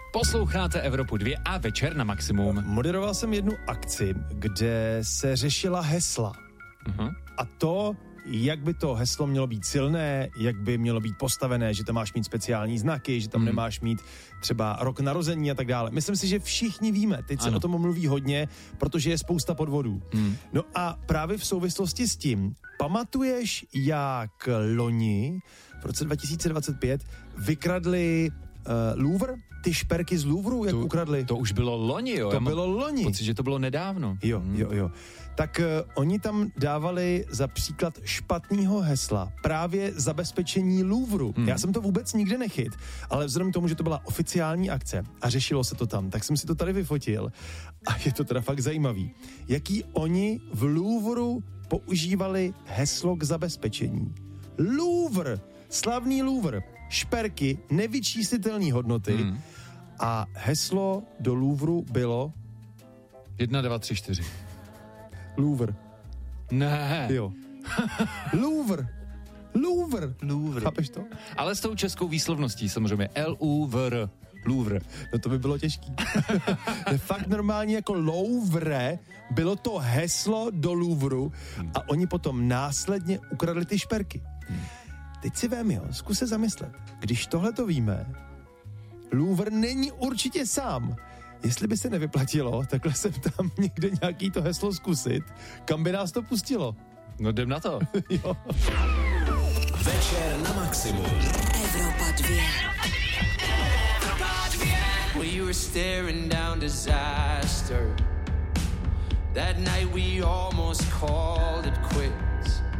Posloucháte Evropu 2 a Večer na maximum. Moderoval jsem jednu akci, kde se řešila hesla. A to, jak by to heslo mělo být silné, jak by mělo být postavené, že tam máš mít speciální znaky, že tam nemáš mít třeba rok narození a tak dále. Myslím si, že všichni víme, teď se o tom mluví hodně, protože je spousta podvodů. No a právě v souvislosti s tím, pamatuješ, jak loni v roce 2025 vykradli Louvre, ty šperky z Louvru, jak ukradli? To už bylo loni, jo? To bylo loni. Pocit, že to bylo nedávno. Jo. Tak oni tam dávali za příklad špatného hesla právě zabezpečení Louvru. Já jsem to vůbec nikdy nechyt, ale vzhledem k tomu, že to byla oficiální akce a řešilo se to tam, tak jsem si to tady vyfotil a je to teda fakt zajímavý. Jaký oni v Louvru používali heslo k zabezpečení. Louvre, slavný Louvre, šperky, nevyčíslitelné hodnoty a heslo do Louvru bylo 1, 2, 3, 4. Louvre. Ne. Jo. Louvre. Chápeš to? Ale s tou českou výslovností samozřejmě. L-U-V-R. Louvre. No to by bylo těžký. Fakt normálně jako Louvre bylo to heslo do Louvru a oni potom následně ukradli ty šperky. Teď si vem, jo, zkus se zamyslet. Když tohle to víme, Louvre není určitě sám. Jestli by se nevyplatilo, takhle jsem tam někde nějaký to heslo zkusit, kam by nás to pustilo? No jdem na to. Jo. Večer na maximum. Evropa 2. Well, you were staring down disaster. That night we almost called it quits.